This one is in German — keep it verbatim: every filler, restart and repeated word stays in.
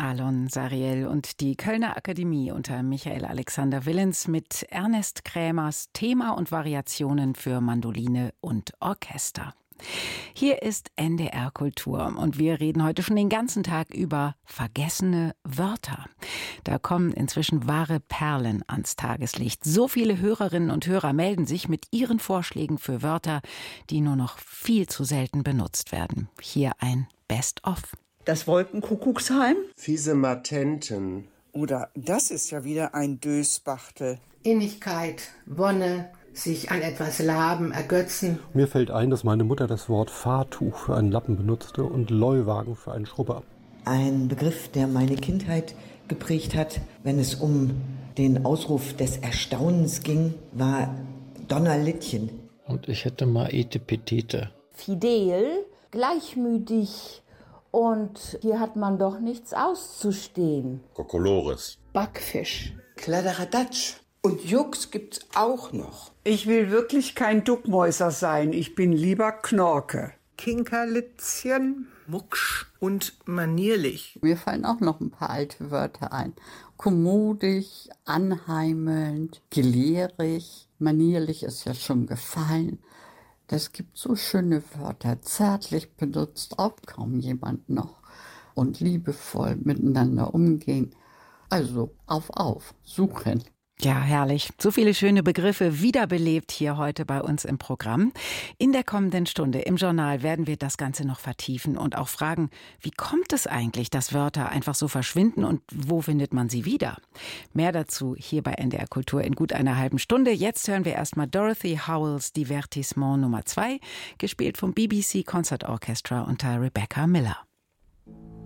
Alon Sariel und die Kölner Akademie unter Michael Alexander Willens mit Ernest Krämers Thema und Variationen für Mandoline und Orchester. Hier ist N D R Kultur und wir reden heute schon den ganzen Tag über vergessene Wörter. Da kommen inzwischen wahre Perlen ans Tageslicht. So viele Hörerinnen und Hörer melden sich mit ihren Vorschlägen für Wörter, die nur noch viel zu selten benutzt werden. Hier ein Best-of. Das Wolkenkuckucksheim? Fiese Matenten. Oder das ist ja wieder ein Dösbachtel. Innigkeit, Wonne, sich an etwas laben, ergötzen. Mir fällt ein, dass meine Mutter das Wort Fahrtuch für einen Lappen benutzte und Leuwagen für einen Schrubber. Ein Begriff, der meine Kindheit geprägt hat, wenn es um den Ausruf des Erstaunens ging, war Donnerlittchen. Und ich hätte mal Etepetete. Fidel, gleichmütig. Und hier hat man doch nichts auszustehen. Kokolores. Backfisch. Kladderadatsch. Und Jux gibt's auch noch. Ich will wirklich kein Duckmäuser sein. Ich bin lieber Knorke. Kinkerlitzchen, mucksch und manierlich. Mir fallen auch noch ein paar alte Wörter ein. Kommodig, anheimelnd, gelehrig. Manierlich ist ja schon gefallen. Das gibt so schöne Wörter. Zärtlich benutzt auch kaum jemand noch. Und liebevoll miteinander umgehen. Also auf, auf, suchen. Ja, herrlich. So viele schöne Begriffe wiederbelebt hier heute bei uns im Programm. In der kommenden Stunde im Journal werden wir das Ganze noch vertiefen und auch fragen, wie kommt es eigentlich, dass Wörter einfach so verschwinden und wo findet man sie wieder? Mehr dazu hier bei N D R Kultur in gut einer halben Stunde. Jetzt hören wir erstmal Dorothy Howells Divertissement Nummer zwei, gespielt vom B B C Concert Orchestra unter Rebecca Miller.